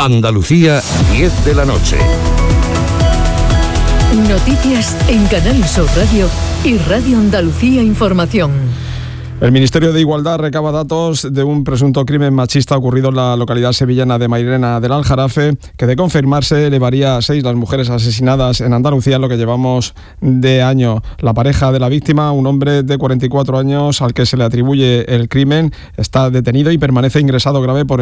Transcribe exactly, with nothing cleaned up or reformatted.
Andalucía, diez de la noche. Noticias en Canal Sur Radio y Radio Andalucía Información. El Ministerio de Igualdad recaba datos de un presunto crimen machista ocurrido en la localidad sevillana de Mairena del Aljarafe, que de confirmarse elevaría a seis las mujeres asesinadas en Andalucía en lo que llevamos de año. La pareja de la víctima, un hombre de cuarenta y cuatro años al que se le atribuye el crimen, está detenido y permanece ingresado grave por